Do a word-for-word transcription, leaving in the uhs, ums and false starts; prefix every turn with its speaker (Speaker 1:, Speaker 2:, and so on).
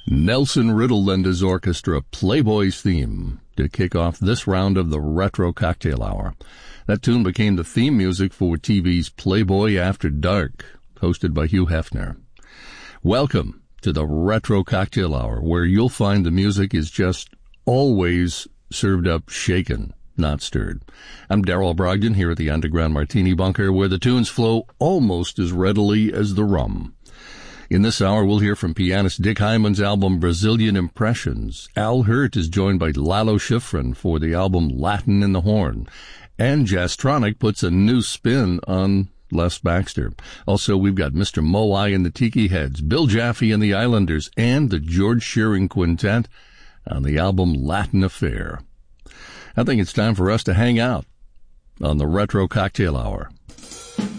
Speaker 1: Nelson Riddle and his orchestra, Playboy's theme, to kick off this round of the Retro Cocktail Hour. That tune became the theme music for T V's Playboy After Dark, hosted by Hugh Hefner. Welcome to the Retro Cocktail Hour, where you'll find the music is just always served up shaken, not stirred. I'm Darrell Brogdon here at the Underground Martini Bunker, where the tunes flow almost as readily as the rum. In this hour, we'll hear from pianist Dick Hyman's album Brazilian Impressions. Al Hirt is joined by Lalo Schifrin for the album Latin in the Horn. And Jazztronic puts a new spin on Les Baxter. Also, we've got Mister Moai and the Tiki Heads, Bill Jaffe and the Islanders, and the George Shearing Quintet on the album Latin Affair. I think it's time for us to hang out on the Retro Cocktail Hour.